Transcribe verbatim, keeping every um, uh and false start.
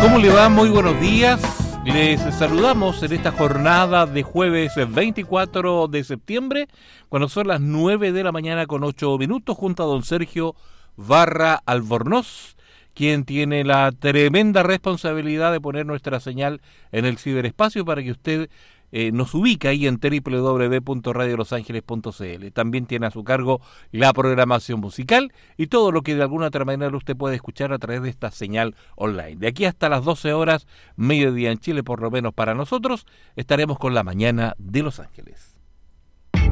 ¿Cómo le va? Muy buenos días. Les saludamos en esta jornada de jueves veinticuatro de septiembre, cuando son las nueve de la mañana con ocho minutos, junto a don Sergio Barra Albornoz, quien tiene la tremenda responsabilidad de poner nuestra señal en el ciberespacio para que usted eh, nos ubique ahí en doble u doble u doble u punto radio los ángeles punto c l. También tiene a su cargo la programación musical y todo lo que de alguna otra manera usted puede escuchar a través de esta señal online. De aquí hasta las doce horas, mediodía en Chile, por lo menos para nosotros, estaremos con la mañana de Los Ángeles.